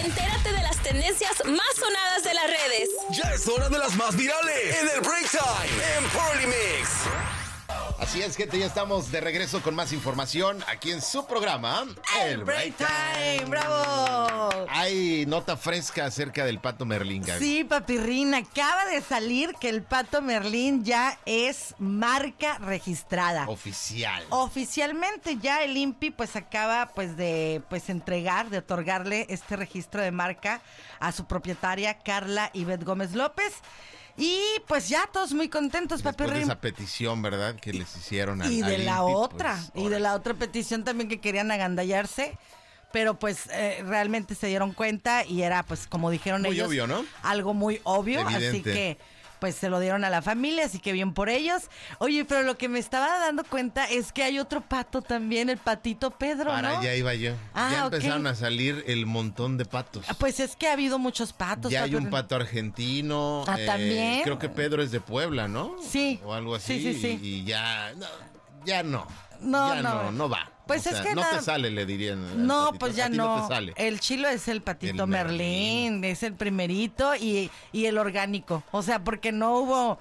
Entérate de las tendencias más sonadas de las redes. Ya es hora de las más virales en el Break Time en Party Mix. Así es, gente, ya estamos de regreso con más información aquí en su programa, El Break Time, ¡bravo! Hay nota fresca acerca del Pato Merlín, Gaby. Sí, papirrín, acaba de salir que el Pato Merlín ya es marca registrada. Oficial. Oficialmente ya el INPI pues acaba de otorgarle este registro de marca a su propietaria Carla Ivette Gómez López. Y pues ya todos muy contentos, Después papirrín. de esa petición, ¿verdad? Que les hicieron al Y de al la INPI, otra, pues, y de la otra petición también que querían agandallarse, pero pues realmente se dieron cuenta y era pues como dijeron Muy ellos, obvio, ¿no? algo muy obvio, Evidente. así que pues se lo dieron a la familia, así que bien por ellos. Oye, pero lo que me estaba dando cuenta es que hay otro pato también, el patito Pedro, Para ¿no? allá iba yo. Ah, ya ok. empezaron a salir el montón de patos. Pues es que ha habido muchos patos. Ya hay un papirrín. pato argentino. Ah, ¿también? Creo que Pedro es de Puebla, ¿no? Sí. O algo así. Sí. Y ya no. No, Ya no va. Pues O es sea, que no nada. te sale, le dirían. al No, patito. pues ya A ti no. no te sale. El chilo es el patito El Merlín, es el primerito y el orgánico. O sea, porque no hubo,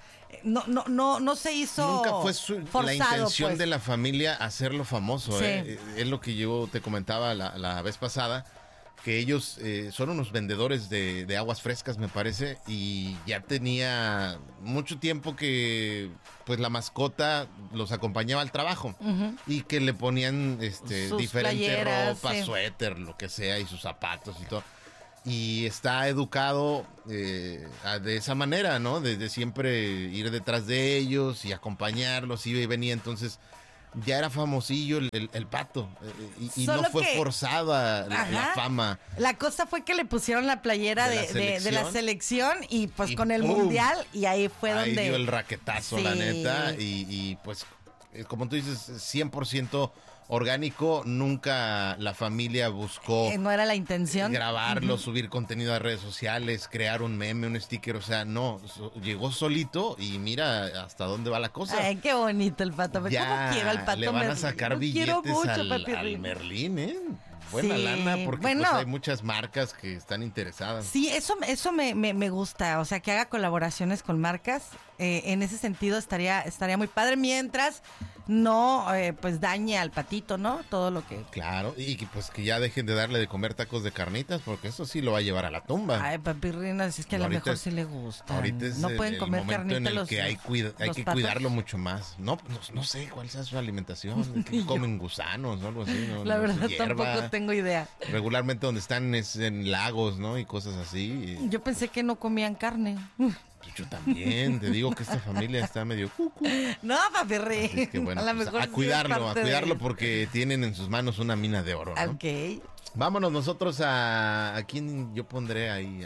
no se hizo. Nunca fue forzado, la intención pues. de la familia hacerlo famoso. Sí. Es lo que yo te comentaba la vez pasada, que ellos son unos vendedores de aguas frescas, me parece, y ya tenía mucho tiempo que pues la mascota los acompañaba al trabajo y que le ponían Sus diferente playeras, ropa, sí. suéter, lo que sea, y sus zapatos y todo. Y está educado de esa manera, ¿no? De siempre ir detrás de ellos y acompañarlos, iba y venía. Entonces ya era famosillo el pato, y no Solo fue que- forzada la Ajá. fama. La cosa fue que le pusieron la playera De la de la selección y pues Y con el ¡pum! mundial y ahí fue Ahí donde dio el raquetazo, la Sí. neta, y pues como tú dices, 100% orgánico. Nunca la familia buscó no era la intención. grabarlo, subir contenido a redes sociales, crear un meme, un sticker, o sea, no, llegó solito y mira hasta dónde va la cosa. Ay, qué bonito el pato. Ya ¿Cómo quiero al pato le van a Merlín? sacar Lo quiero billetes mucho, al papirrín. Merlín, ¿eh? Buena Sí, lana, porque bueno. pues hay muchas marcas que están interesadas. Sí, eso me gusta, o sea, que haga colaboraciones con marcas, en ese sentido estaría muy padre, mientras no, pues dañe al patito, ¿no? Todo lo que... Claro, y que pues que ya dejen de darle de comer tacos de carnitas, porque eso sí lo va a llevar a la tumba. Ay, papirrinas, es que a lo Ahorita mejor es- sí le gusta. Ahorita es no pueden el comer momento carnita en el los que hay los que patos. cuidarlo mucho más. No sé cuál sea su alimentación, que comen gusanos o algo así. ¿no? La No sé, verdad hierba. tampoco tengo idea. Regularmente donde están es en lagos, ¿no? Y cosas así. Yo pensé que no comían carne. Yo también, te digo que esta familia está medio cucu. No, papirri. Así es que bueno, a lo pues, mejor a sí es cuidarlo, parte de- porque tienen en sus manos una mina de oro, ¿no? Ok. Vámonos nosotros a quién yo pondré ahí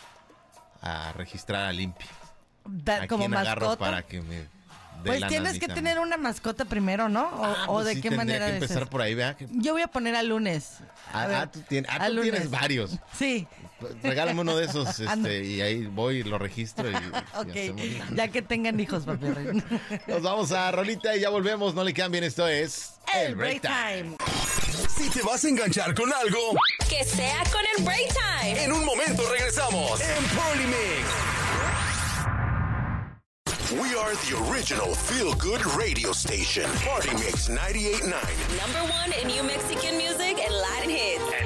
a registrar a Limpi. ¿A Como quién agarro mascota. para que me dé Pues lana a tienes mí que también? tener una mascota primero, ¿no? O Pues de sí, qué tendría manera que dices? empezar por ahí, ¿verdad? Yo voy a poner a lunes. A ver, Tú tienes al lunes. varios. Sí. Regálame uno de esos, Ando. y ahí voy y lo registro y Ok, hacemos lana. ya que tengan hijos, papirri. Nos vamos a rolita y ya volvemos, no le cambien, esto es El Break Time. Si te vas a enganchar con algo, Que sea con el Break Time. en un momento regresamos en Party Mix. We are the original feel-good radio station. Party Mix 98.9. Number one in new Mexican music and Latin hits.